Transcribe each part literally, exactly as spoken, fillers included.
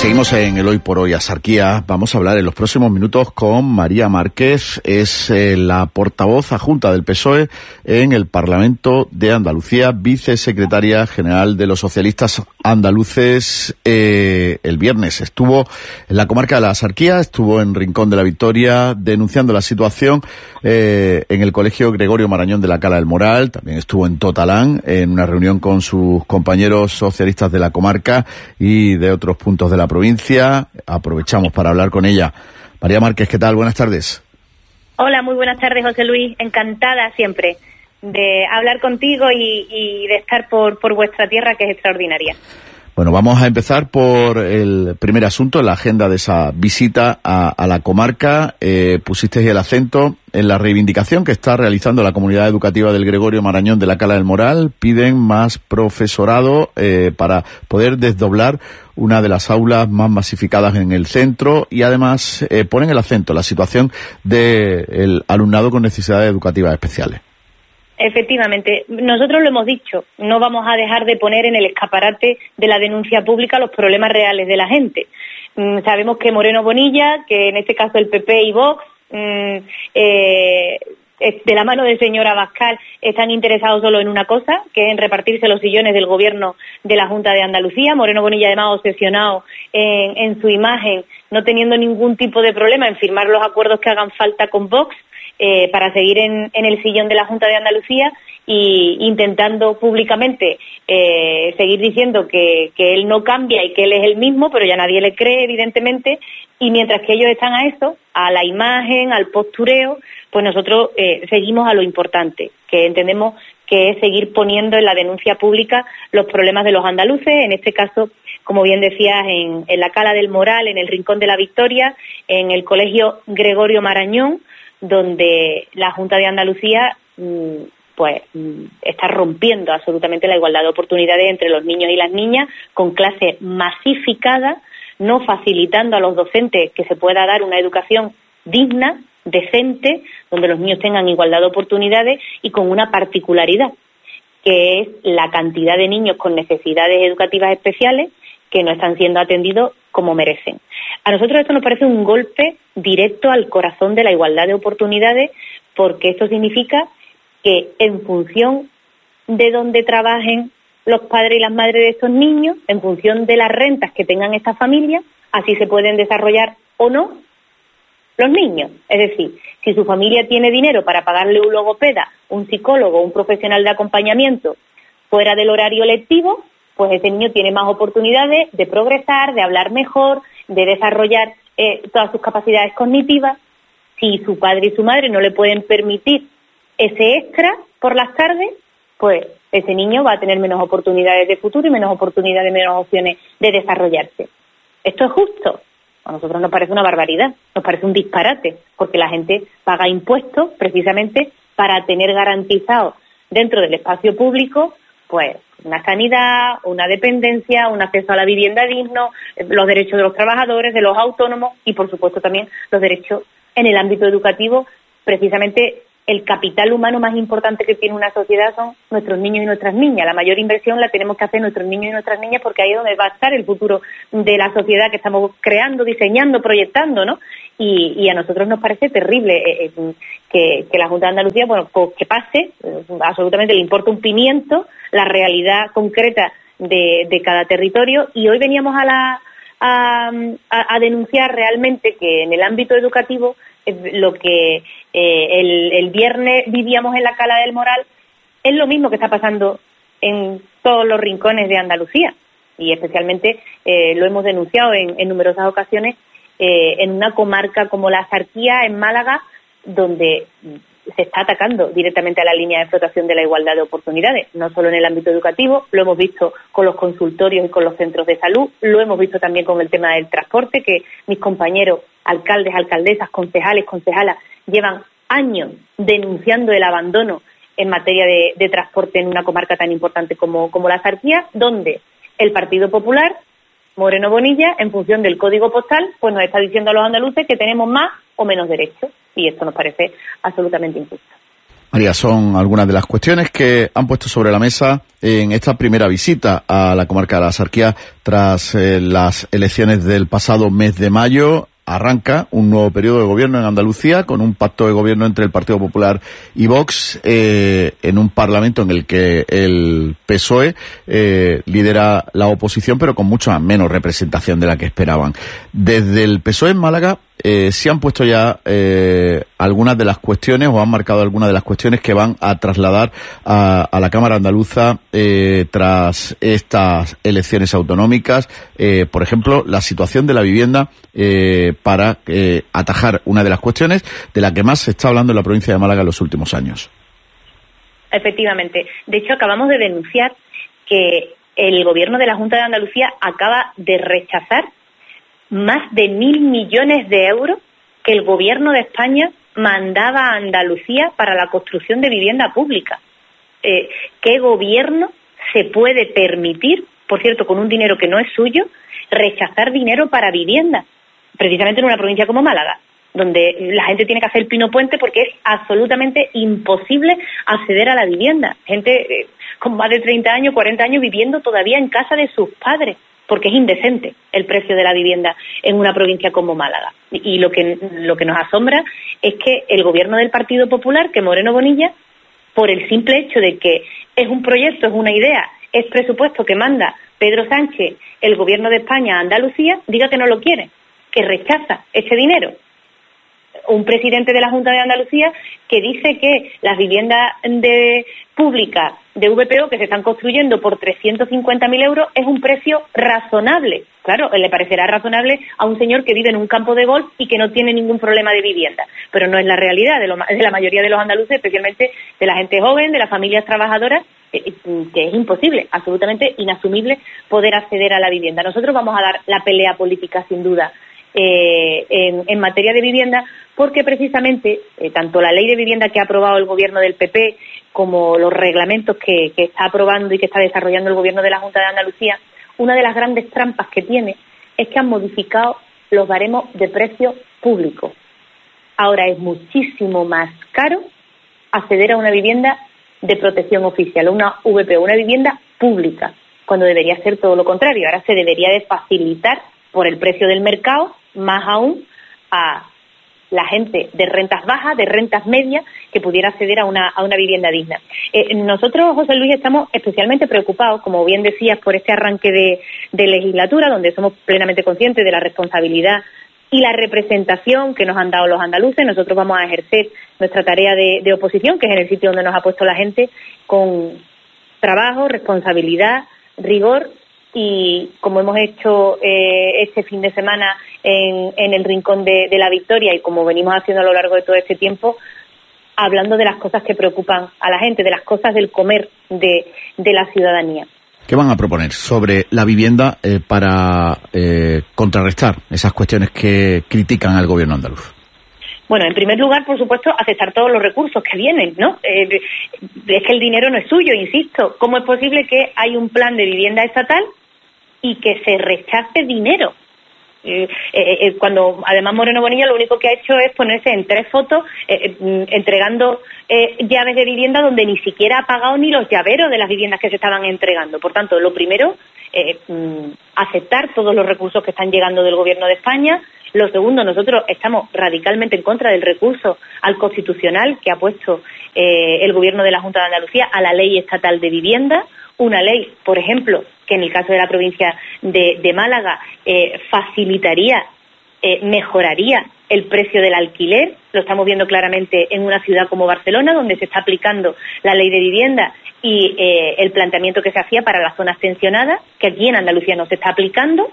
Seguimos en el Hoy por Hoy Axarquía. Vamos a hablar en los próximos minutos con María Márquez. Es eh, la portavoz adjunta del P S O E en el Parlamento de Andalucía, vicesecretaria general de los socialistas andaluces. Eh, el viernes estuvo en la comarca de la Axarquía, estuvo en Rincón de la Victoria denunciando la situación eh, en el Colegio Gregorio Marañón de la Cala del Moral. También estuvo en Totalán en una reunión con sus compañeros socialistas de la comarca y de otros puntos de la provincia. Aprovechamos para hablar con ella. María Márquez, ¿qué tal? Buenas tardes. Hola, muy buenas tardes, José Luis. Encantada siempre de hablar contigo y, y de estar por, por vuestra tierra, que es extraordinaria. Bueno, vamos a empezar por el primer asunto, la agenda de esa visita a, a la comarca. Eh, pusisteis el acento en la reivindicación que está realizando la comunidad educativa del Gregorio Marañón de la Cala del Moral. Piden más profesorado eh, para poder desdoblar una de las aulas más masificadas en el centro y además eh, ponen el acento en la situación del alumnado con necesidades educativas especiales. Efectivamente, nosotros lo hemos dicho, no vamos a dejar de poner en el escaparate de la denuncia pública los problemas reales de la gente. Mm, sabemos que Moreno Bonilla, que en este caso el P P y Vox, mm, eh, de la mano del señor Abascal, están interesados solo en una cosa, que es en repartirse los sillones del gobierno de la Junta de Andalucía. Moreno Bonilla, además, obsesionado en, en su imagen, no teniendo ningún tipo de problema en firmar los acuerdos que hagan falta con Vox, Eh, para seguir en, en el sillón de la Junta de Andalucía y intentando públicamente eh, seguir diciendo que, que él no cambia y que él es el mismo, pero ya nadie le cree, evidentemente, y mientras que ellos están a eso, a la imagen, al postureo, pues nosotros eh, seguimos a lo importante, que entendemos que es seguir poniendo en la denuncia pública los problemas de los andaluces, en este caso, como bien decías, en, en la Cala del Moral, en el Rincón de la Victoria, en el Colegio Gregorio Marañón, donde la Junta de Andalucía pues está rompiendo absolutamente la igualdad de oportunidades entre los niños y las niñas, con clases masificadas, no facilitando a los docentes que se pueda dar una educación digna, decente, donde los niños tengan igualdad de oportunidades y con una particularidad, que es la cantidad de niños con necesidades educativas especiales que no están siendo atendidos como merecen. A nosotros esto nos parece un golpe directo al corazón de la igualdad de oportunidades, porque esto significa que en función de dónde trabajen los padres y las madres de estos niños, en función de las rentas que tengan estas familias, así se pueden desarrollar o no los niños. Es decir, si su familia tiene dinero para pagarle un logopeda, un psicólogo, un profesional de acompañamiento fuera del horario lectivo, pues ese niño tiene más oportunidades de progresar, de hablar mejor, de desarrollar eh, todas sus capacidades cognitivas. Si su padre y su madre no le pueden permitir ese extra por las tardes, pues ese niño va a tener menos oportunidades de futuro y menos oportunidades, menos opciones de desarrollarse. ¿Esto es justo? A nosotros nos parece una barbaridad, nos parece un disparate, porque la gente paga impuestos precisamente para tener garantizado dentro del espacio público pues una sanidad, una dependencia, un acceso a la vivienda digno, los derechos de los trabajadores, de los autónomos y, por supuesto, también los derechos en el ámbito educativo. Precisamente el capital humano más importante que tiene una sociedad son nuestros niños y nuestras niñas. La mayor inversión la tenemos que hacer nuestros niños y nuestras niñas, porque ahí es donde va a estar el futuro de la sociedad que estamos creando, diseñando, proyectando, ¿no? Y, y a nosotros nos parece terrible eh, eh, que, que la Junta de Andalucía, bueno, pues que pase, eh, absolutamente le importa un pimiento la realidad concreta de, de cada territorio, y hoy veníamos a la a, a, a denunciar realmente que en el ámbito educativo eh, lo que eh, el, el viernes vivíamos en la Cala del Moral es lo mismo que está pasando en todos los rincones de Andalucía, y especialmente eh, lo hemos denunciado en, en numerosas ocasiones eh, en una comarca como la Axarquía, en Málaga, donde se está atacando directamente a la línea de flotación de la igualdad de oportunidades, no solo en el ámbito educativo, lo hemos visto con los consultorios y con los centros de salud, lo hemos visto también con el tema del transporte, que mis compañeros, alcaldes, alcaldesas, concejales, concejalas, llevan años denunciando el abandono en materia de, de transporte en una comarca tan importante como, como la Axarquía, donde el Partido Popular, Moreno Bonilla, en función del código postal, pues nos está diciendo a los andaluces que tenemos más o menos derechos, y esto nos parece absolutamente injusto. María, son algunas de las cuestiones que han puesto sobre la mesa en esta primera visita a la comarca de la Axarquía tras eh, las elecciones del pasado mes de mayo. Arranca un nuevo periodo de gobierno en Andalucía con un pacto de gobierno entre el Partido Popular y Vox eh, en un parlamento en el que el P S O E eh, lidera la oposición, pero con mucha menos representación de la que esperaban. Desde el P S O E en Málaga eh, se han puesto ya eh, algunas de las cuestiones o han marcado algunas de las cuestiones que van a trasladar a, a la Cámara Andaluza eh, tras estas elecciones autonómicas. Eh, por ejemplo, la situación de la vivienda eh, para eh, atajar una de las cuestiones de la que más se está hablando en la provincia de Málaga en los últimos años. Efectivamente. De hecho, acabamos de denunciar que el Gobierno de la Junta de Andalucía acaba de rechazar más de mil millones de euros que el Gobierno de España mandaba a Andalucía para la construcción de vivienda pública. Eh, ¿Qué gobierno se puede permitir, por cierto, con un dinero que no es suyo, rechazar dinero para vivienda? Precisamente en una provincia como Málaga, donde la gente tiene que hacer el pino puente porque es absolutamente imposible acceder a la vivienda. Gente eh, con más de treinta años, cuarenta años viviendo todavía en casa de sus padres, porque es indecente el precio de la vivienda en una provincia como Málaga. Y, y lo que lo que nos asombra es que el gobierno del Partido Popular, que Moreno Bonilla, por el simple hecho de que es un proyecto, es una idea, es presupuesto que manda Pedro Sánchez, el gobierno de España a Andalucía, diga que no lo quiere, que rechaza ese dinero. Un presidente de la Junta de Andalucía que dice que las viviendas de públicas de V P O que se están construyendo por trescientos cincuenta mil euros es un precio razonable. Claro, le parecerá razonable a un señor que vive en un campo de golf y que no tiene ningún problema de vivienda, pero no es la realidad de, lo, de la mayoría de los andaluces, especialmente de la gente joven, de las familias trabajadoras, eh, que es imposible, absolutamente inasumible poder acceder a la vivienda. Nosotros vamos a dar la pelea política sin duda Eh, en, en materia de vivienda, porque precisamente eh, tanto la ley de vivienda que ha aprobado el gobierno del P P como los reglamentos que, que está aprobando y que está desarrollando el gobierno de la Junta de Andalucía, una de las grandes trampas que tiene es que han modificado los baremos de precios públicos. Ahora es muchísimo más caro acceder a una vivienda de protección oficial, una V P O, una vivienda pública, cuando debería ser todo lo contrario. Ahora se debería de facilitar por el precio del mercado, más aún a la gente de rentas bajas, de rentas medias, que pudiera acceder a una a una vivienda digna. Eh, nosotros, José Luis, estamos especialmente preocupados, como bien decías, por este arranque de, de legislatura, donde somos plenamente conscientes de la responsabilidad y la representación que nos han dado los andaluces. Nosotros vamos a ejercer nuestra tarea de, de oposición, que es en el sitio donde nos ha puesto la gente, con trabajo, responsabilidad, rigor, y como hemos hecho eh, este fin de semana en, en el Rincón de, de la Victoria, y como venimos haciendo a lo largo de todo este tiempo, hablando de las cosas que preocupan a la gente, de las cosas del comer de, de la ciudadanía. ¿Qué van a proponer sobre la vivienda eh, para eh, contrarrestar esas cuestiones que critican al gobierno andaluz? Bueno, en primer lugar, por supuesto, aceptar todos los recursos que vienen, ¿no? Eh, es que el dinero no es suyo, insisto. ¿Cómo es posible que hay un plan de vivienda estatal y que se rechace dinero? Eh, eh, eh, cuando además Moreno Bonilla lo único que ha hecho es ponerse en tres fotos eh, eh, entregando eh, llaves de vivienda donde ni siquiera ha pagado ni los llaveros de las viviendas que se estaban entregando. Por tanto, lo primero, eh, mm, aceptar todos los recursos que están llegando del gobierno de España. Lo segundo, nosotros estamos radicalmente en contra del recurso al Constitucional que ha puesto eh, el gobierno de la Junta de Andalucía a la ley estatal de vivienda. Una ley, por ejemplo, que en el caso de la provincia de, de Málaga eh, facilitaría, eh, mejoraría el precio del alquiler. Lo estamos viendo claramente en una ciudad como Barcelona, donde se está aplicando la ley de vivienda y eh, el planteamiento que se hacía para las zonas tensionadas, que aquí en Andalucía no se está aplicando,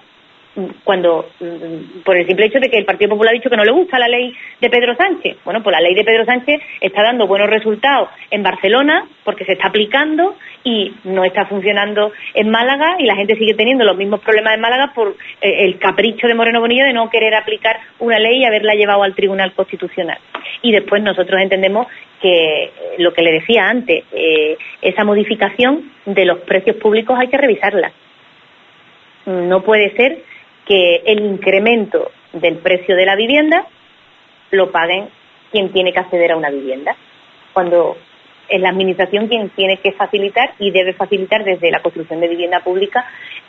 cuando por el simple hecho de que el Partido Popular ha dicho que no le gusta la ley de Pedro Sánchez. Bueno, pues la ley de Pedro Sánchez está dando buenos resultados en Barcelona porque se está aplicando y no está funcionando en Málaga, y la gente sigue teniendo los mismos problemas en Málaga por eh, el capricho de Moreno Bonilla de no querer aplicar una ley y haberla llevado al Tribunal Constitucional. Y después nosotros entendemos que, lo que le decía antes, eh, esa modificación de los precios públicos hay que revisarla. No puede ser que el incremento del precio de la vivienda lo paguen quien tiene que acceder a una vivienda, cuando es la administración quien tiene que facilitar y debe facilitar desde la construcción de vivienda pública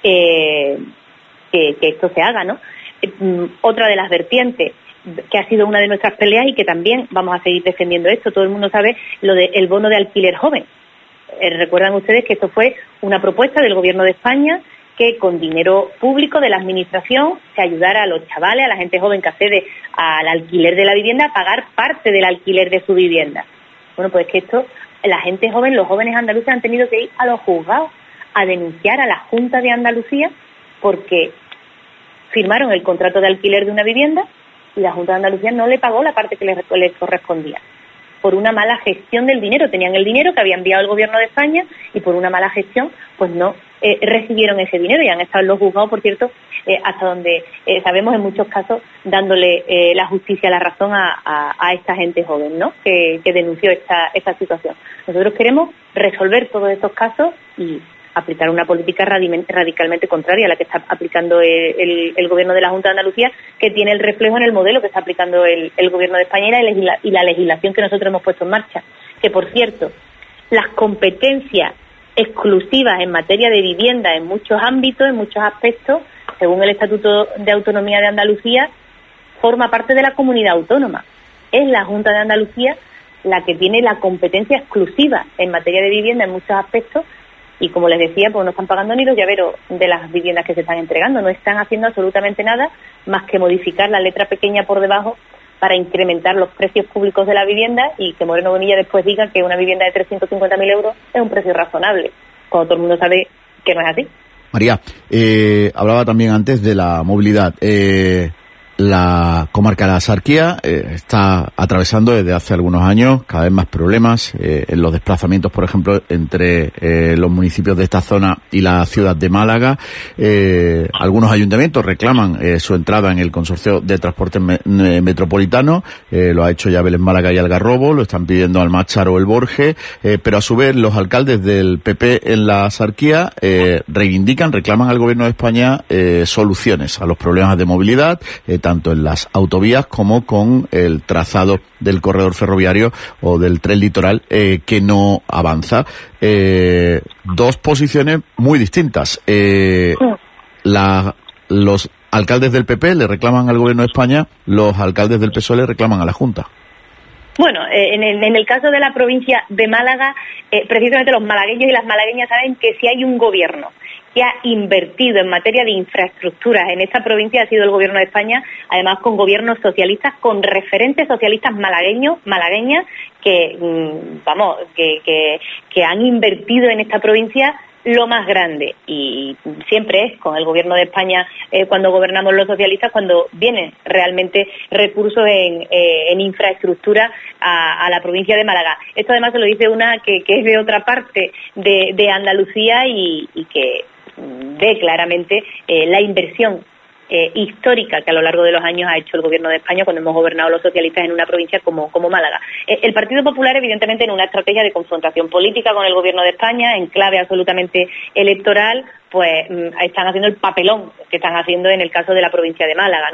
eh, que, que esto se haga, ¿no? Eh, otra de las vertientes que ha sido una de nuestras peleas y que también vamos a seguir defendiendo esto, todo el mundo sabe lo del bono de alquiler joven. Eh, recuerdan ustedes que esto fue una propuesta del Gobierno de España que con dinero público de la administración se ayudara a los chavales, a la gente joven que accede al alquiler de la vivienda a pagar parte del alquiler de su vivienda. Bueno, pues que esto, la gente joven, los jóvenes andaluces han tenido que ir a los juzgados a denunciar a la Junta de Andalucía porque firmaron el contrato de alquiler de una vivienda y la Junta de Andalucía no le pagó la parte que le, le correspondía. Por una mala gestión del dinero. Tenían el dinero que había enviado el Gobierno de España y por una mala gestión pues no eh, recibieron ese dinero y han estado en los juzgados, por cierto, eh, hasta donde eh, sabemos en muchos casos dándole eh, la justicia, la razón a, a, a esta gente joven, ¿no? Que, que denunció esta, esta situación. Nosotros queremos resolver todos estos casos y aplicar una política radicalmente contraria a la que está aplicando el, el, el Gobierno de la Junta de Andalucía, que tiene el reflejo en el modelo que está aplicando el, el Gobierno de España y la, legisla, y la legislación que nosotros hemos puesto en marcha. Que, por cierto, las competencias exclusivas en materia de vivienda en muchos ámbitos, en muchos aspectos, según el Estatuto de Autonomía de Andalucía, forma parte de la comunidad autónoma. Es la Junta de Andalucía la que tiene la competencia exclusiva en materia de vivienda en muchos aspectos. Y como les decía, pues no están pagando ni los llaveros de las viviendas que se están entregando. No están haciendo absolutamente nada más que modificar la letra pequeña por debajo para incrementar los precios públicos de la vivienda y que Moreno Bonilla después diga que una vivienda de trescientos cincuenta mil euros es un precio razonable, cuando todo el mundo sabe que no es así. María, eh, hablaba también antes de la movilidad. Eh, La comarca de la Axarquía eh, está atravesando desde hace algunos años cada vez más problemas eh, en los desplazamientos, por ejemplo, entre eh, los municipios de esta zona y la ciudad de Málaga. Eh, algunos ayuntamientos reclaman eh, su entrada en el consorcio de transporte me metropolitano. Eh, lo ha hecho ya Vélez Málaga y Algarrobo, lo están pidiendo Almáchar o El Borje, eh, pero a su vez los alcaldes del P P en la Axarquía eh, reivindican, reclaman al Gobierno de España eh, soluciones a los problemas de movilidad, eh, tanto en las autovías como con el trazado del corredor ferroviario o del tren litoral eh, que no avanza. Eh, dos posiciones muy distintas. Eh, la, los alcaldes del P P le reclaman al Gobierno de España, los alcaldes del P S O E le reclaman a la Junta. Bueno, eh, en, el, en el caso de la provincia de Málaga, eh, precisamente los malagueños y las malagueñas saben que si hay un gobierno que ha invertido en materia de infraestructuras en esta provincia ha sido el Gobierno de España, además con gobiernos socialistas, con referentes socialistas malagueños, malagueñas, que, vamos, que, que, que han invertido en esta provincia lo más grande, y siempre es con el Gobierno de España eh, cuando gobernamos los socialistas, cuando vienen realmente recursos en, eh, en infraestructura a, a la provincia de Málaga. Esto además se lo dice una que, que es de otra parte de, de Andalucía y, y que ve claramente eh, la inversión eh, histórica que a lo largo de los años ha hecho el Gobierno de España cuando hemos gobernado los socialistas en una provincia como, como Málaga. Eh, el Partido Popular, evidentemente, en una estrategia de confrontación política con el Gobierno de España, en clave absolutamente electoral, pues mm, están haciendo el papelón que están haciendo en el caso de la provincia de Málaga, ¿no?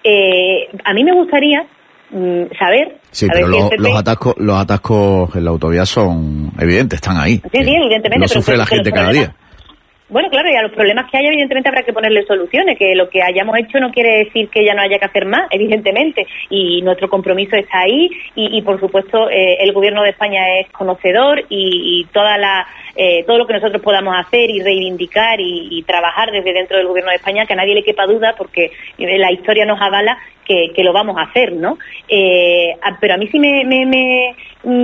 Eh, a mí me gustaría mm, saber... Sí, saber pero si lo, los, atascos, los atascos en la autovía son evidentes, están ahí. Sí, sí, evidentemente. Lo sufre la gente cada día. Bueno, claro, y a los problemas que hay, evidentemente, habrá que ponerle soluciones, que lo que hayamos hecho no quiere decir que ya no haya que hacer más, evidentemente, y nuestro compromiso está ahí, y, y por supuesto, eh, el Gobierno de España es conocedor, y, y toda la, eh, todo lo que nosotros podamos hacer y reivindicar y, y trabajar desde dentro del Gobierno de España, que a nadie le quepa duda, porque la historia nos avala que, que lo vamos a hacer, ¿no? Eh, pero a mí sí me, me, me,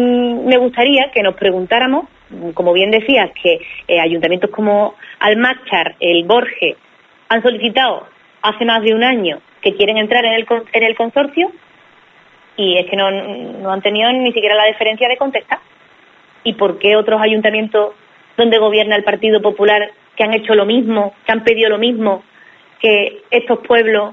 me gustaría que nos preguntáramos, como bien decías, que eh, ayuntamientos como Almáchar, El Borje, han solicitado hace más de un año que quieren entrar en el, en el consorcio, y es que no, no han tenido ni siquiera la deferencia de contestar. ¿Y por qué otros ayuntamientos donde gobierna el Partido Popular, que han hecho lo mismo, que han pedido lo mismo, que estos pueblos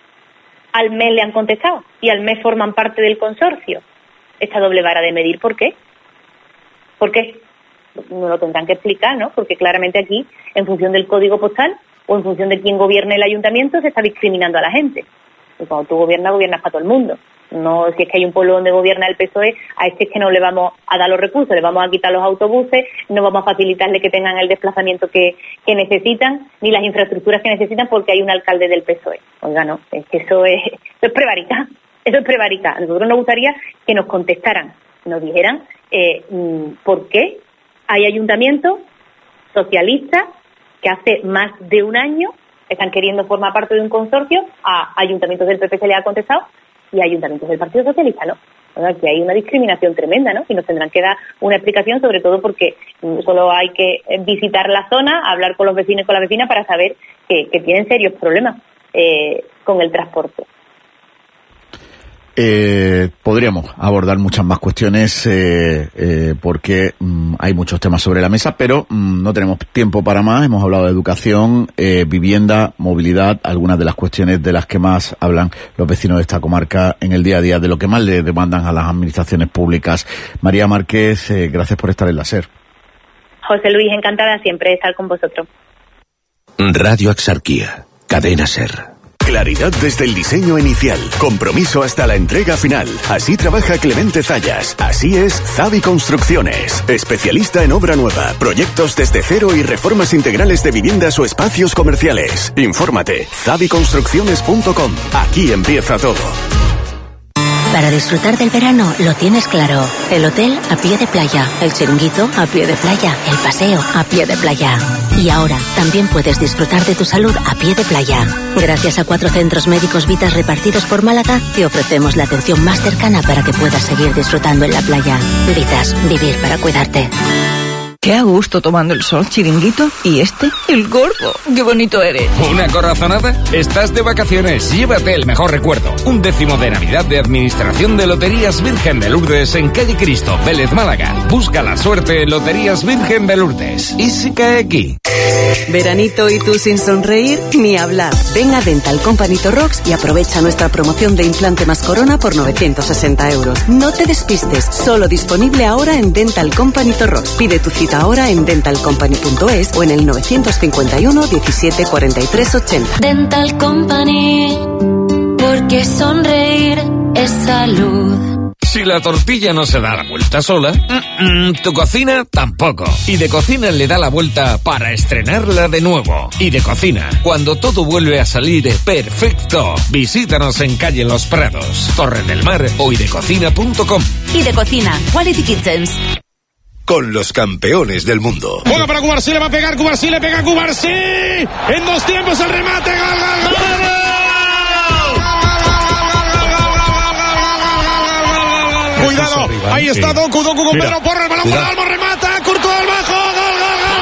al mes le han contestado y al mes forman parte del consorcio? Esta doble vara de medir, ¿por qué? ¿Por qué? No lo tendrán que explicar, ¿no? Porque claramente aquí, en función del código postal o en función de quién gobierne el ayuntamiento, se está discriminando a la gente. Y cuando tú gobiernas, gobiernas para todo el mundo. No, si es que hay un pueblo donde gobierna el P S O E, a este es que no le vamos a dar los recursos, le vamos a quitar los autobuses, no vamos a facilitarle que tengan el desplazamiento que, que necesitan, ni las infraestructuras que necesitan porque hay un alcalde del P S O E. Oiga, no, es que eso es, eso es prevaricar, eso es prevaricar. A nosotros nos gustaría que nos contestaran, nos dijeran eh, por qué hay ayuntamientos socialistas que hace más de un año están queriendo formar parte de un consorcio, a ayuntamientos del P P se le ha contestado y a ayuntamientos del Partido Socialista no. O sea, que hay una discriminación tremenda, ¿no? Y nos tendrán que dar una explicación, sobre todo porque solo hay que visitar la zona, hablar con los vecinos y con la vecina para saber que, que tienen serios problemas eh, con el transporte. Eh, podríamos abordar muchas más cuestiones eh, eh, porque mm, hay muchos temas sobre la mesa, pero mm, no tenemos tiempo para más. Hemos hablado de educación, eh, vivienda, movilidad, algunas de las cuestiones de las que más hablan los vecinos de esta comarca en el día a día, de lo que más le demandan a las administraciones públicas. María Márquez, eh, gracias por estar en la SER. José Luis, encantada siempre de estar con vosotros. Radio Axarquía, Cadena SER. Claridad desde el diseño inicial, compromiso hasta la entrega final. Así trabaja Clemente Zayas. Así es Zavi Construcciones. Especialista en obra nueva, proyectos desde cero y reformas integrales de viviendas o espacios comerciales. Infórmate, zavi construcciones punto com. Aquí empieza todo. Para disfrutar del verano lo tienes claro. El hotel a pie de playa, el chiringuito a pie de playa, el paseo a pie de playa. Y ahora también puedes disfrutar de tu salud a pie de playa. Gracias a cuatro centros médicos Vitas repartidos por Málaga, te ofrecemos la atención más cercana para que puedas seguir disfrutando en la playa. Vitas, vivir para cuidarte. Qué a gusto tomando el sol, chiringuito. Y este, el gordo. Qué bonito eres. ¿Una corazonada? Estás de vacaciones. Llévate el mejor recuerdo. Un décimo de Navidad de Administración de Loterías Virgen de Lourdes en Calle Cristo, Vélez, Málaga. Busca la suerte en Loterías Virgen de Lourdes. ¿Y si cae aquí? Veranito y tú sin sonreír, ni hablar. Ven a Dental Company Torrox y aprovecha nuestra promoción de implante más corona por novecientos sesenta euros. No te despistes, solo disponible ahora en Dental Company Torrox. Pide tu cita ahora en dental company punto es o en el novecientos cincuenta y uno diecisiete cuarenta y tres ochenta. Dental Company, porque sonreír es salud. Si la tortilla no se da la vuelta sola, mm, tu cocina tampoco. Y de Cocina le da la vuelta para estrenarla de nuevo. Y de Cocina, cuando todo vuelve a salir perfecto. Visítanos en calle Los Prados, Torre del Mar o idecocina punto com. Idecocina, Quality Kitchens. Con los campeones del mundo. Juega para Cubarsí, le va a pegar Cubarsí, le pega Cubarsí. En dos tiempos el remate, gol, gol, gol. Cuidado, ahí está Doku, Doku con Pedro Porro, el balón para Olmo, remata, Courtois al bajo, gol, gol,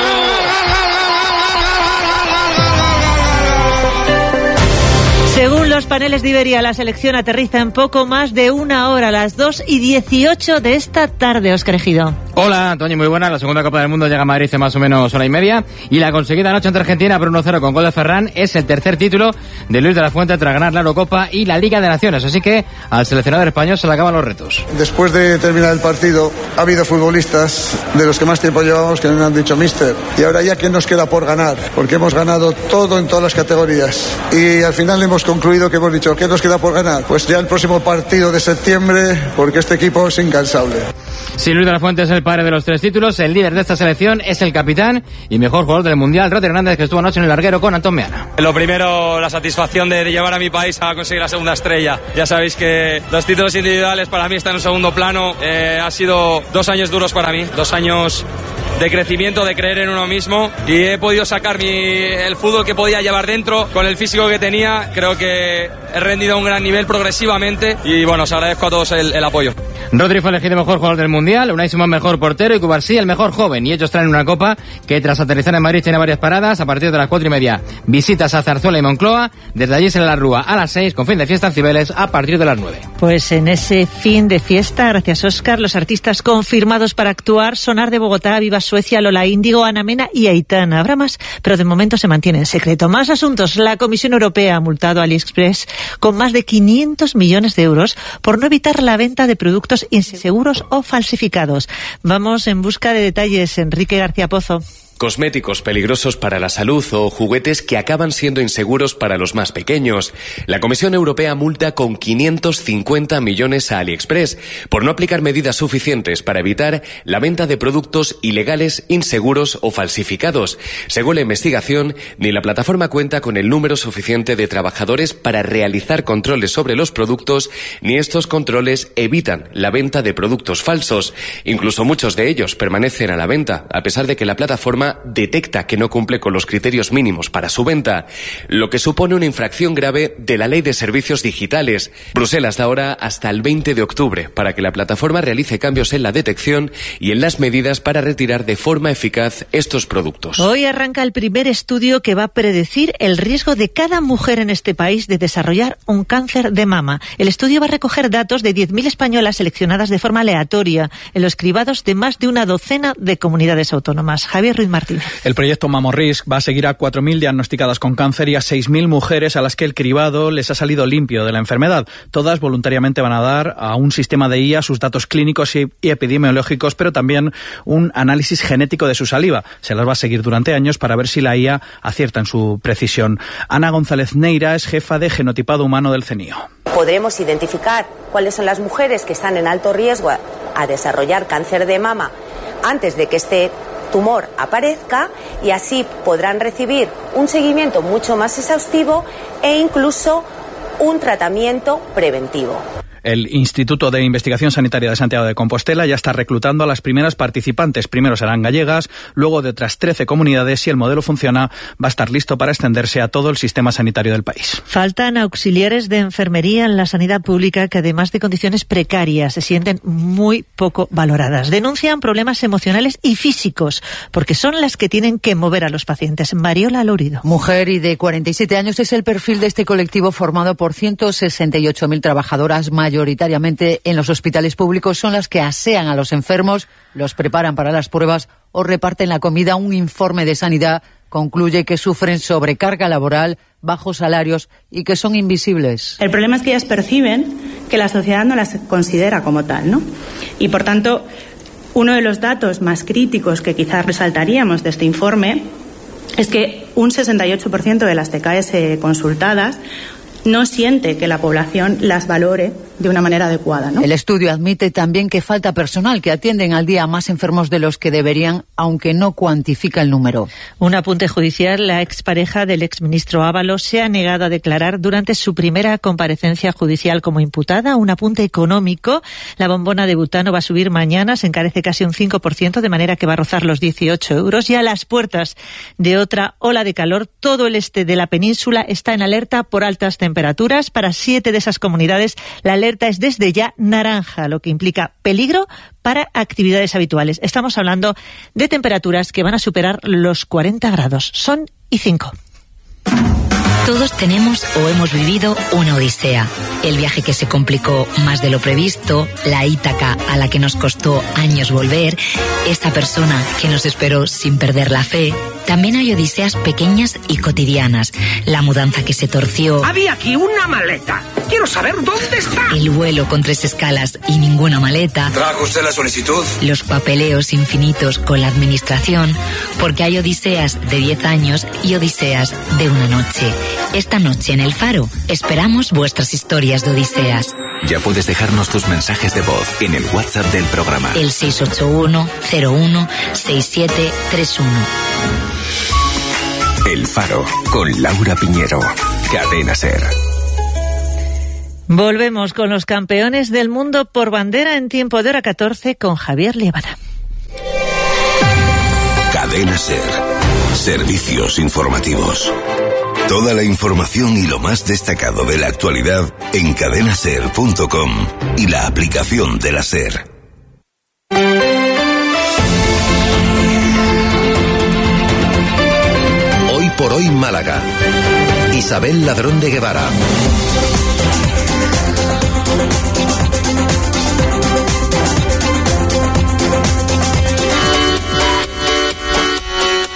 Según los paneles de Iberia, la selección aterriza en poco más de una hora, a las dos y dieciocho de esta tarde, Óscar Ejido. Hola, Toñi, muy buena. La segunda Copa del Mundo llega a Madrid en más o menos hora y media. Y la conseguida anoche ante Argentina por uno cero con gol de Ferran es el tercer título de Luis de la Fuente tras ganar la Eurocopa y la Liga de Naciones. Así que al seleccionador español se le acaban los retos. Después de terminar el partido, ha habido futbolistas de los que más tiempo llevamos que nos han dicho míster. Y ahora ya, ¿qué nos queda por ganar? Porque hemos ganado todo en todas las categorías. Y al final hemos concluido que hemos dicho, ¿qué nos queda por ganar? Pues ya el próximo partido de septiembre, porque este equipo es incansable. Sí, Luis de la Fuente es el padre de los tres títulos, el líder de esta selección es el capitán y mejor jugador del Mundial, Rodri Hernández, que estuvo anoche en el larguero con Antón Meana. Lo primero, la satisfacción de, de llevar a mi país a conseguir la segunda estrella. Ya sabéis que los títulos individuales para mí están en un segundo plano. Eh, ha sido dos años duros para mí, dos años de crecimiento, de creer en uno mismo, y he podido sacar mi, el fútbol que podía llevar dentro con el físico que tenía. Creo que he rendido a un gran nivel progresivamente y bueno, os agradezco a todos el, el apoyo. Rodri fue elegido mejor jugador del Mundial, Unai Simón mejor portero y Cubarsí el mejor joven, y ellos traen una copa que tras aterrizar en Madrid tiene varias paradas. A partir de las cuatro y media visitas a Zarzuela y Moncloa, desde allí se la Rúa a las seis con fin de fiesta en Cibeles a partir de las nueve. Pues en ese fin de fiesta, gracias Óscar, los artistas confirmados para actuar: Sonar de Bogotá, Viva Suecia, Lola Índigo, Ana Mena y Aitana. Habrá más, pero de momento se mantiene en secreto. Más asuntos. La Comisión Europea ha multado a AliExpress con más de quinientos millones de euros por no evitar la venta de productos inseguros o falsificados. Vamos en busca de detalles. Enrique García Pozo. cosméticos peligrosos para la salud o juguetes que acaban siendo inseguros para los más pequeños. La Comisión Europea multa con quinientos cincuenta millones a AliExpress por no aplicar medidas suficientes para evitar la venta de productos ilegales, inseguros o falsificados. Según la investigación, ni la plataforma cuenta con el número suficiente de trabajadores para realizar controles sobre los productos, ni estos controles evitan la venta de productos falsos. Incluso muchos de ellos permanecen a la venta, a pesar de que la plataforma detecta que no cumple con los criterios mínimos para su venta, lo que supone una infracción grave de la Ley de Servicios Digitales. Bruselas da ahora hasta el veinte de octubre para que la plataforma realice cambios en la detección y en las medidas para retirar de forma eficaz estos productos. Hoy arranca el primer estudio que va a predecir el riesgo de cada mujer en este país de desarrollar un cáncer de mama. El estudio va a recoger datos de diez mil españolas seleccionadas de forma aleatoria en los cribados de más de una docena de comunidades autónomas. Javier Ruiz Martínez. El proyecto MammoRisk va a seguir a cuatro mil diagnosticadas con cáncer y a seis mil mujeres a las que el cribado les ha salido limpio de la enfermedad. Todas voluntariamente van a dar a un sistema de I A sus datos clínicos y epidemiológicos, pero también un análisis genético de su saliva. Se las va a seguir durante años para ver si la I A acierta en su precisión. Ana González Neira es jefa de genotipado humano del CENIO. Podremos identificar cuáles son las mujeres que están en alto riesgo a, a desarrollar cáncer de mama antes de que este tumor aparezca, y así podrán recibir un seguimiento mucho más exhaustivo e incluso un tratamiento preventivo. El Instituto de Investigación Sanitaria de Santiago de Compostela ya está reclutando a las primeras participantes. Primero serán gallegas, luego de otras trece comunidades. Si el modelo funciona, va a estar listo para extenderse a todo el sistema sanitario del país. Faltan auxiliares de enfermería en la sanidad pública que, además de condiciones precarias, se sienten muy poco valoradas. Denuncian problemas emocionales y físicos, porque son las que tienen que mover a los pacientes. Mariola Lourido. Mujer y de cuarenta y siete años es el perfil de este colectivo formado por ciento sesenta y ocho mil trabajadoras mayores. Mayoritariamente en los hospitales públicos, son las que asean a los enfermos, los preparan para las pruebas o reparten la comida. Un informe de Sanidad concluye que sufren sobrecarga laboral, bajos salarios y que son invisibles. El problema es que ellas perciben que la sociedad no las considera como tal, ¿no? Y por tanto, uno de los datos más críticos que quizás resaltaríamos de este informe es que un sesenta y ocho por ciento de las T K S consultadas no siente que la población las valore de una manera adecuada, ¿no? El estudio admite también que falta personal, que atienden al día a más enfermos de los que deberían, aunque no cuantifica el número. Un apunte judicial: la expareja del exministro Ábalos se ha negado a declarar durante su primera comparecencia judicial como imputada. Un apunte económico: la bombona de butano va a subir mañana, se encarece casi un cinco por ciento, de manera que va a rozar los dieciocho euros. Y a las puertas de otra ola de calor, todo el este de la península está en alerta por altas temperaturas. Para siete de esas comunidades, la alerta es desde ya naranja, lo que implica peligro para actividades habituales. Estamos hablando de temperaturas que van a superar los cuarenta grados. Son y cinco. Todos tenemos o hemos vivido una odisea. El viaje que se complicó más de lo previsto, la Ítaca a la que nos costó años volver, esa persona que nos esperó sin perder la fe. También hay odiseas pequeñas y cotidianas. La mudanza que se torció. Había aquí una maleta. Quiero saber dónde está. El vuelo con tres escalas y ninguna maleta. ¿Trajo usted la solicitud? Los papeleos infinitos con la administración. Porque hay odiseas de diez años y odiseas de una noche. Esta noche en El Faro esperamos vuestras historias de odiseas. Ya puedes dejarnos tus mensajes de voz en el WhatsApp del programa. El seis ocho uno cero uno seis siete tres uno. El Faro, con Laura Piñero. Cadena SER. Volvemos con los campeones del mundo por bandera en tiempo de hora catorce con Javier Liebana. Cadena SER. Servicios informativos. Toda la información y lo más destacado de la actualidad en cadena ser punto com y la aplicación de la SER. Hoy por hoy Málaga. Isabel Ladrón de Guevara.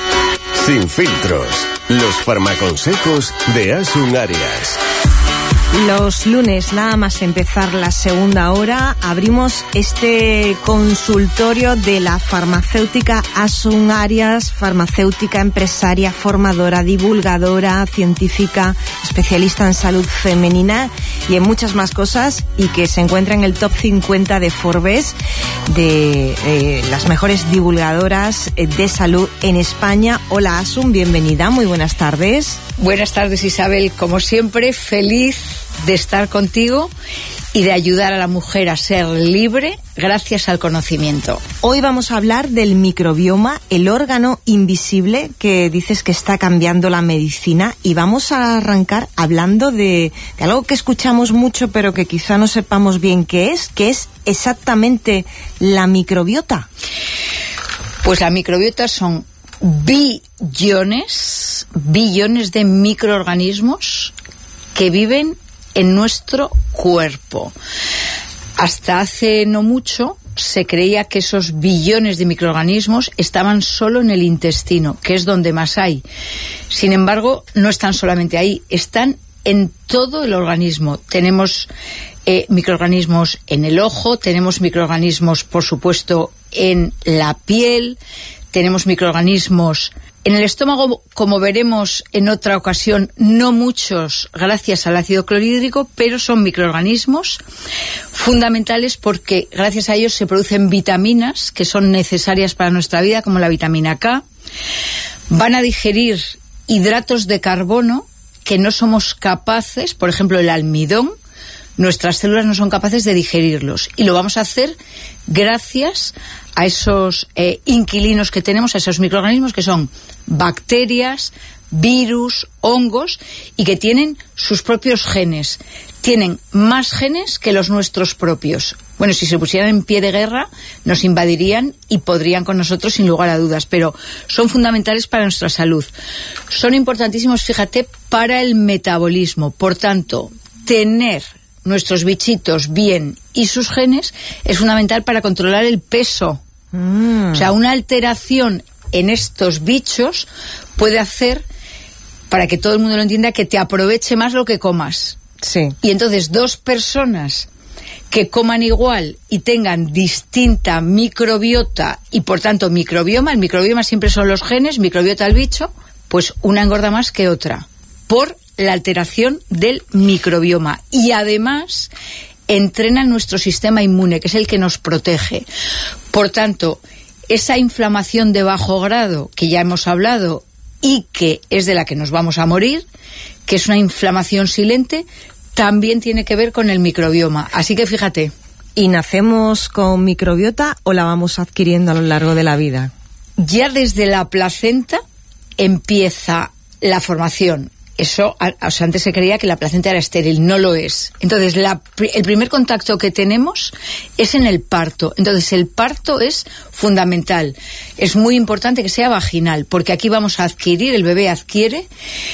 Sin filtros. Los farmaconsejos de Asun Arias. Los lunes, nada más empezar la segunda hora, abrimos este consultorio de la farmacéutica Asun Arias, farmacéutica, empresaria, formadora, divulgadora, científica, especialista en salud femenina y en muchas más cosas, y que se encuentra en el top cincuenta de Forbes de eh, las mejores divulgadoras de salud en España. Hola Asun, bienvenida, muy buenas tardes. Buenas tardes Isabel, como siempre feliz de estar contigo y de ayudar a la mujer a ser libre gracias al conocimiento. Hoy vamos a hablar del microbioma, el órgano invisible que dices que está cambiando la medicina, y vamos a arrancar hablando de, de algo que escuchamos mucho pero que quizá no sepamos bien qué es, que es exactamente la microbiota. Pues la microbiota son billones, billones de microorganismos que viven en nuestro cuerpo. Hasta hace no mucho se creía que esos billones de microorganismos estaban solo en el intestino, que es donde más hay. Sin embargo, no están solamente ahí, están en todo el organismo. Tenemos eh, microorganismos en el ojo, tenemos microorganismos, por supuesto, en la piel, tenemos microorganismos en el estómago, como veremos en otra ocasión, no muchos gracias al ácido clorhídrico, pero son microorganismos fundamentales porque gracias a ellos se producen vitaminas que son necesarias para nuestra vida, como la vitamina K. Van a digerir hidratos de carbono que no somos capaces, por ejemplo el almidón, nuestras células no son capaces de digerirlos, y lo vamos a hacer gracias a esos eh, inquilinos que tenemos, a esos microorganismos que son bacterias, virus, hongos, y que tienen sus propios genes. Tienen más genes que los nuestros propios. Bueno, si se pusieran en pie de guerra, nos invadirían y podrían con nosotros sin lugar a dudas, pero son fundamentales para nuestra salud. Son importantísimos, fíjate, para el metabolismo. Por tanto, tener nuestros bichitos bien y sus genes es fundamental para controlar el peso. Mm. O sea, una alteración en estos bichos puede hacer, para que todo el mundo lo entienda, que te aproveche más lo que comas. Sí. Y entonces dos personas que coman igual y tengan distinta microbiota y por tanto microbioma, el microbioma siempre son los genes, microbiota el bicho, pues una engorda más que otra por la alteración del microbioma. Y además entrena nuestro sistema inmune, que es el que nos protege. Por tanto, esa inflamación de bajo grado que ya hemos hablado y que es de la que nos vamos a morir, que es una inflamación silente, también tiene que ver con el microbioma. Así que fíjate. ¿Y nacemos con microbiota o la vamos adquiriendo a lo largo de la vida? Ya desde la placenta empieza la formación. Eso, o sea, antes se creía que la placenta era estéril, no lo es. Entonces, la, el primer contacto que tenemos es en el parto. Entonces, el parto es fundamental. Es muy importante que sea vaginal, porque aquí vamos a adquirir, el bebé adquiere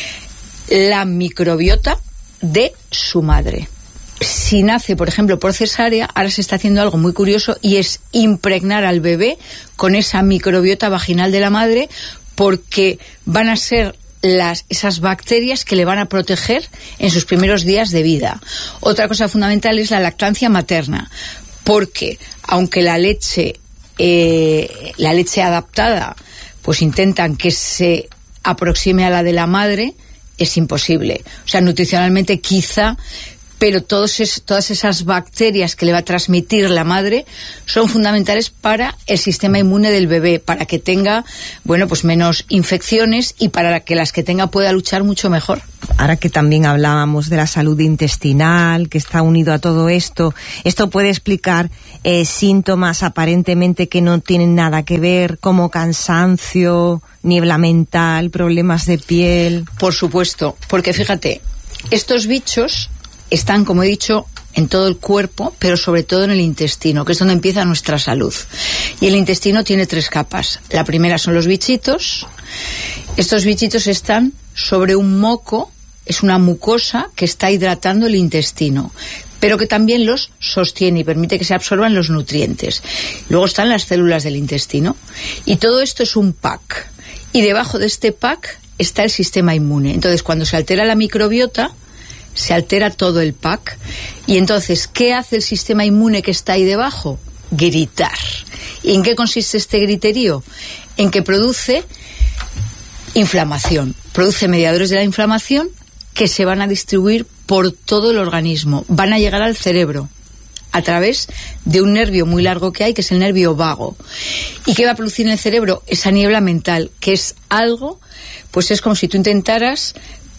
la microbiota de su madre. Si nace, por ejemplo, por cesárea, ahora se está haciendo algo muy curioso y es impregnar al bebé con esa microbiota vaginal de la madre, porque van a ser Las, esas bacterias que le van a proteger en sus primeros días de vida. Otra cosa fundamental es la lactancia materna, porque aunque la leche eh, la leche adaptada pues intentan que se aproxime a la de la madre, es imposible. O sea, nutricionalmente quizá, pero todos es, todas esas bacterias que le va a transmitir la madre son fundamentales para el sistema inmune del bebé, para que tenga, bueno, pues menos infecciones y para que las que tenga pueda luchar mucho mejor. Ahora que también hablábamos de la salud intestinal, que está unido a todo esto, ¿esto puede explicar eh, síntomas aparentemente que no tienen nada que ver, como cansancio, niebla mental, problemas de piel? Por supuesto, porque fíjate, estos bichos están, como he dicho, en todo el cuerpo, pero sobre todo en el intestino, que es donde empieza nuestra salud. Y el intestino tiene tres capas. La primera son los bichitos. Estos bichitos están sobre un moco, es una mucosa que está hidratando el intestino, pero que también los sostiene y permite que se absorban los nutrientes. Luego están las células del intestino. Y todo esto es un pack. Y debajo de este pack está el sistema inmune. Entonces, cuando se altera la microbiota, se altera todo el pack. Y entonces, ¿qué hace el sistema inmune que está ahí debajo? Gritar. ¿Y en qué consiste este griterío? En que produce inflamación, produce mediadores de la inflamación que se van a distribuir por todo el organismo, van a llegar al cerebro a través de un nervio muy largo que hay, que es el nervio vago. ¿Y qué va a producir en el cerebro? Esa niebla mental, que es algo, pues es como si tú intentaras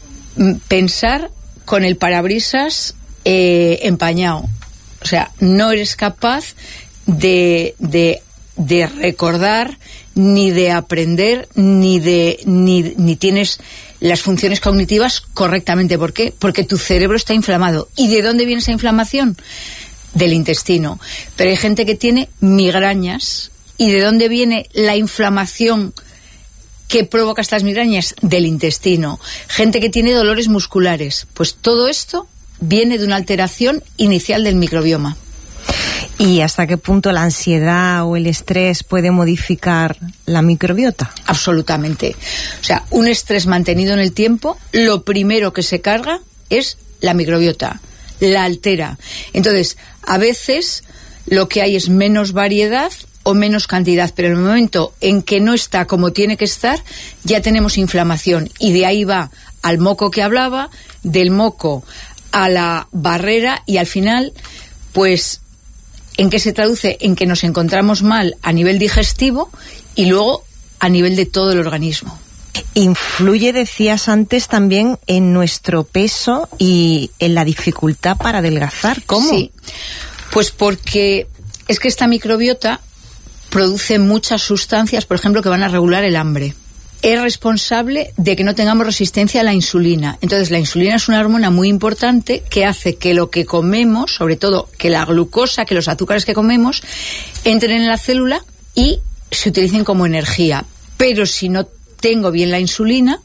pensar con el parabrisas eh, empañado. O sea, no eres capaz de, de, de recordar, ni de aprender, ni de ni, ni tienes las funciones cognitivas correctamente. ¿Por qué? Porque tu cerebro está inflamado. ¿Y de dónde viene esa inflamación? Del intestino. Pero hay gente que tiene migrañas. ¿Y de dónde viene la inflamación que provoca estas migrañas? Del intestino. Gente que tiene dolores musculares. Pues todo esto viene de una alteración inicial del microbioma. ¿Y hasta qué punto la ansiedad o el estrés puede modificar la microbiota? Absolutamente. O sea, un estrés mantenido en el tiempo, lo primero que se carga es la microbiota, la altera. Entonces, a veces lo que hay es menos variedad o menos cantidad, pero en el momento en que no está como tiene que estar, ya tenemos inflamación. Y de ahí va al moco que hablaba, del moco a la barrera, y al final, pues, ¿en qué se traduce? En que nos encontramos mal a nivel digestivo y luego a nivel de todo el organismo. Influye, decías antes, también en nuestro peso y en la dificultad para adelgazar. ¿Cómo? Sí, pues porque es que esta microbiota produce muchas sustancias, por ejemplo, que van a regular el hambre. Es responsable de que no tengamos resistencia a la insulina. Entonces, la insulina es una hormona muy importante que hace que lo que comemos, sobre todo que la glucosa, que los azúcares que comemos, entren en la célula y se utilicen como energía. Pero si no tengo bien la insulina,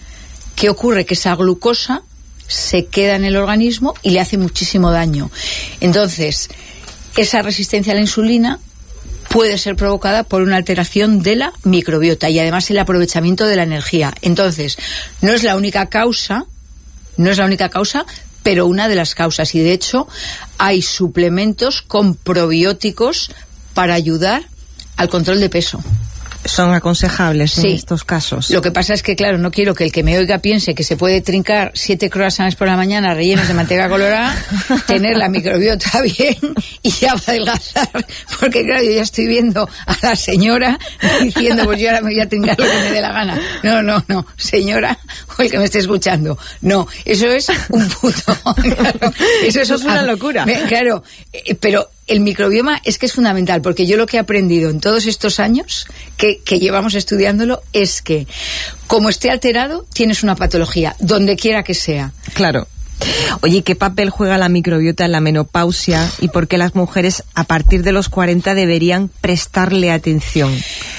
¿qué ocurre? Que esa glucosa se queda en el organismo y le hace muchísimo daño. Entonces, esa resistencia a la insulina puede ser provocada por una alteración de la microbiota y además el aprovechamiento de la energía. Entonces, no es la única causa, no es la única causa, pero una de las causas. Y de hecho, hay suplementos con probióticos para ayudar al control de peso. Son aconsejables sí. en estos casos. Lo que pasa es que, claro, no quiero que el que me oiga piense que se puede trincar siete croissants por la mañana rellenos de manteca colorada, tener la microbiota bien y ya va a adelgazar. Porque, claro, yo ya estoy viendo a la señora diciendo, pues yo ahora me voy a trincar lo que me dé la gana. No, no, no, señora, o el que me esté escuchando. No, eso es un puto. Claro, eso, eso es una locura. Me, claro, eh, pero el microbioma es que es fundamental, porque yo lo que he aprendido en todos estos años que, que llevamos estudiándolo es que, como esté alterado, tienes una patología, donde quiera que sea. Claro. Oye, ¿qué papel juega la microbiota en la menopausia y por qué las mujeres a partir de los cuarenta deberían prestarle atención?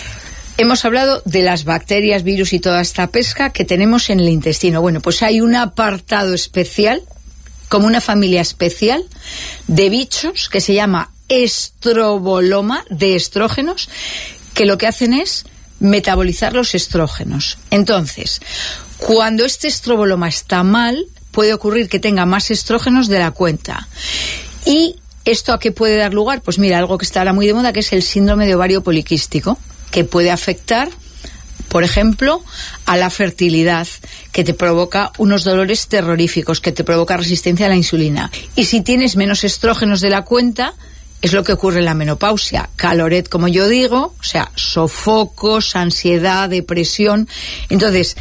Hemos hablado de las bacterias, virus y toda esta pesca que tenemos en el intestino. Bueno, pues hay un apartado especial, como una familia especial de bichos que se llama estroboloma, de estrógenos, que lo que hacen es metabolizar los estrógenos. Entonces, cuando este estroboloma está mal, puede ocurrir que tenga más estrógenos de la cuenta. ¿Y esto a qué puede dar lugar? Pues mira, algo que está ahora muy de moda, que es el síndrome de ovario poliquístico, que puede afectar, por ejemplo, a la fertilidad, que te provoca unos dolores terroríficos, que te provoca resistencia a la insulina. Y si tienes menos estrógenos de la cuenta, es lo que ocurre en la menopausia. Caloret, como yo digo, o sea, sofocos, ansiedad, depresión. Entonces,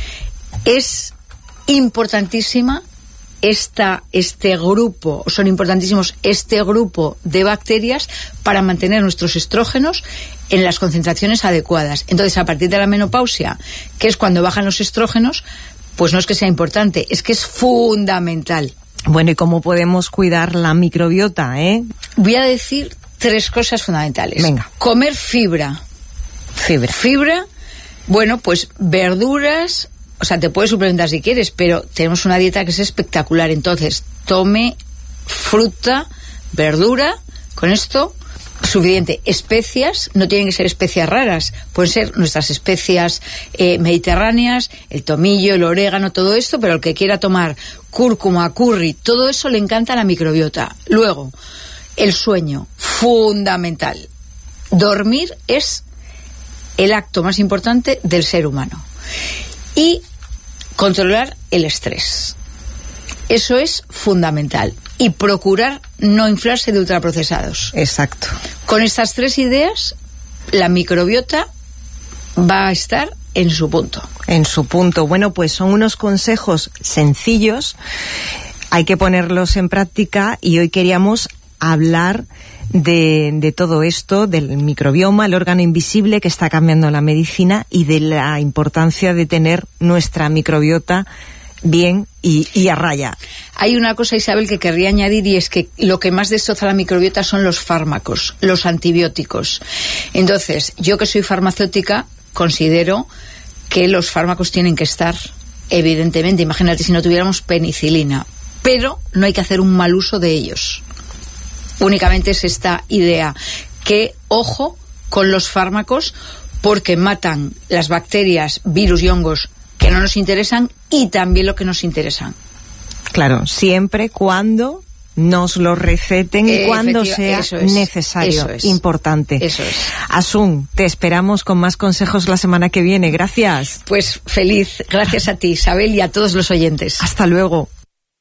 es importantísima esta, este grupo, son importantísimos este grupo de bacterias para mantener nuestros estrógenos en las concentraciones adecuadas. Entonces, a partir de la menopausia, que es cuando bajan los estrógenos, pues no es que sea importante, es que es fundamental. Bueno, ¿y cómo podemos cuidar la microbiota, eh? Voy a decir tres cosas fundamentales. Venga. Comer fibra. Fibra. Fibra, bueno, pues verduras. O sea, te puedes suplementar si quieres, pero tenemos una dieta que es espectacular. Entonces, tome fruta, verdura, con esto suficiente. Especias, no tienen que ser especias raras, pueden ser nuestras especias eh, mediterráneas, el tomillo, el orégano, todo esto, pero el que quiera tomar cúrcuma, curry, todo eso le encanta a la microbiota. Luego, el sueño, fundamental. Dormir es el acto más importante del ser humano. Y controlar el estrés. Eso es fundamental. Y procurar no inflarse de ultraprocesados. Exacto. Con estas tres ideas, la microbiota va a estar en su punto. En su punto. Bueno, pues son unos consejos sencillos, hay que ponerlos en práctica y hoy queríamos hablar de, de todo esto, del microbioma, el órgano invisible que está cambiando la medicina y de la importancia de tener nuestra microbiota bien y, y a raya. Hay una cosa, Isabel, que querría añadir, y es que lo que más destroza la microbiota son los fármacos, los antibióticos. Entonces, yo que soy farmacéutica, considero que los fármacos tienen que estar, evidentemente. Imagínate si no tuviéramos penicilina, pero no hay que hacer un mal uso de ellos. Únicamente es esta idea, que ojo con los fármacos, porque matan las bacterias, virus y hongos que no nos interesan y también lo que nos interesan. Claro, siempre cuando nos lo receten y cuando sea eso es, necesario. Eso es, importante. Eso es. Asun, te esperamos con más consejos la semana que viene. Gracias. Pues feliz. Gracias a ti, Isabel, y a todos los oyentes. Hasta luego.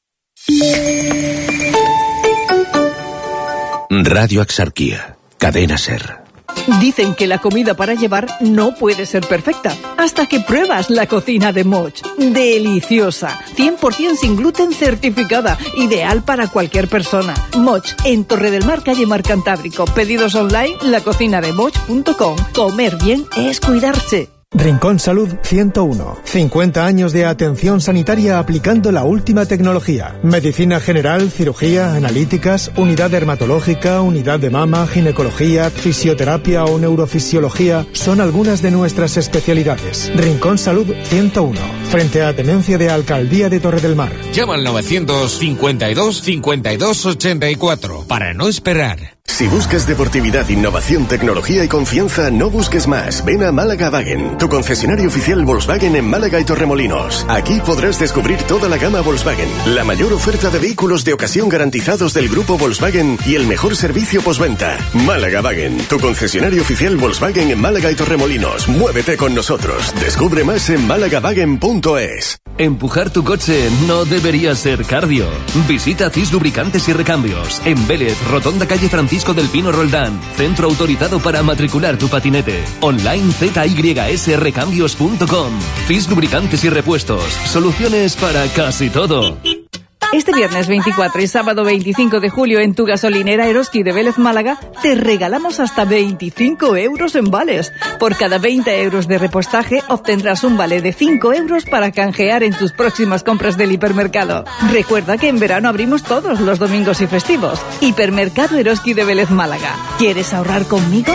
Radio Axarquía, Cadena Ser. Dicen que la comida para llevar no puede ser perfecta hasta que pruebas la cocina de Moch. Deliciosa, cien por ciento sin gluten certificada, ideal para cualquier persona. Moch, en Torre del Mar, calle Mar Cantábrico. Pedidos online, la cocina de moch punto com. Comer bien es cuidarse. Rincón Salud ciento uno. cincuenta años de atención sanitaria aplicando la última tecnología. Medicina general, cirugía, analíticas, unidad dermatológica, unidad de mama, ginecología, fisioterapia o neurofisiología son algunas de nuestras especialidades. Rincón Salud ciento uno. Frente a Tenencia de Alcaldía de Torre del Mar. Llama al novecientos cincuenta y dos cincuenta y dos ochenta y cuatro para no esperar. Si buscas deportividad, innovación, tecnología y confianza, no busques más. Ven a Málaga Wagen, tu concesionario oficial Volkswagen en Málaga y Torremolinos. Aquí podrás descubrir toda la gama Volkswagen, la mayor oferta de vehículos de ocasión garantizados del grupo Volkswagen y el mejor servicio postventa. Málaga Wagen, tu concesionario oficial Volkswagen en Málaga y Torremolinos. Muévete con nosotros. Descubre más en málaga wagen punto es. Empujar tu coche no debería ser cardio. Visita Cis Lubricantes y Recambios en Vélez, Rotonda calle Francisco del Pino Roldán. Centro autorizado para matricular tu patinete. Online z y s recambios punto com. Cis Lubricantes y Repuestos. Soluciones para casi todo. Este viernes veinticuatro y sábado veinticinco de julio en tu gasolinera Eroski de Vélez Málaga te regalamos hasta veinticinco euros en vales. Por cada veinte euros de repostaje obtendrás un vale de cinco euros para canjear en tus próximas compras del hipermercado. Recuerda que en verano abrimos todos los domingos y festivos. Hipermercado Eroski de Vélez Málaga. ¿Quieres ahorrar conmigo?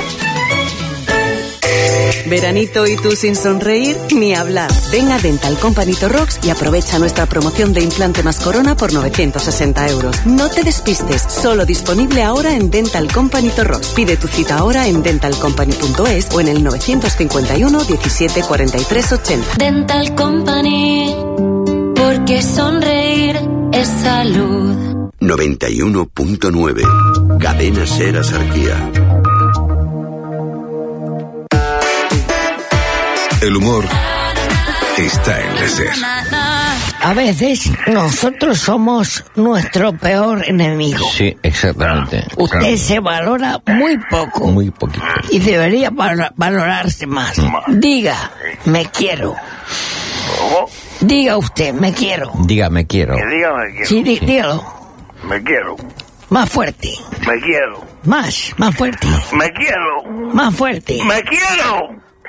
Veranito y tú sin sonreír, ni hablar. Ven a Dental Company Torrox y aprovecha nuestra promoción de implante más corona por novecientos sesenta euros. No te despistes, solo disponible ahora en Dental Company Torrox. Pide tu cita ahora en dental company punto es o en el novecientos cincuenta y uno diecisiete cuarenta y tres ochenta. Dental Company, porque sonreír es salud. noventa y uno punto nueve. Cadena Ser Axarquía. El humor está en la Ser. A veces nosotros somos nuestro peor enemigo. Sí, exactamente. Usted claro. se valora muy poco. Muy poquito. Y debería val- valorarse más. Diga, me quiero. Diga usted, me quiero. Diga, me quiero. Que diga, me quiero. Sí, dí- sí. dígalo. Me quiero. Más fuerte. Me quiero. Más, más fuerte. Me quiero. Más fuerte. Me quiero.